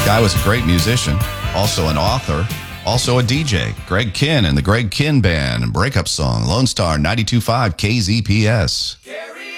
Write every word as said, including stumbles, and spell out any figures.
Guy was a great musician, also an author, also a D J. Greg Kihn and the Greg Kihn Band and breakup song, Lone Star ninety-two point five K Z P S.